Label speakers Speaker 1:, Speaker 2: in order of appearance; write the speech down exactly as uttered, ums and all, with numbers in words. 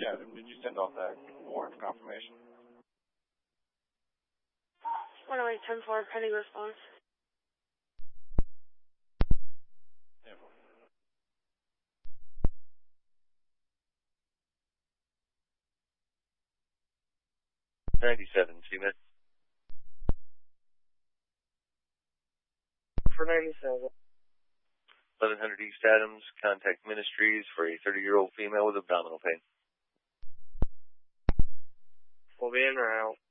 Speaker 1: Yeah, did you send off that warrant confirmation?
Speaker 2: one oh eight ten four, pending response.
Speaker 1: Yeah.
Speaker 3: ninety-seven, C M I D.
Speaker 4: For ninety-seven.
Speaker 3: eleven hundred East Adams, contact Ministries for a thirty-year-old female with abdominal pain.
Speaker 4: We'll be in or out.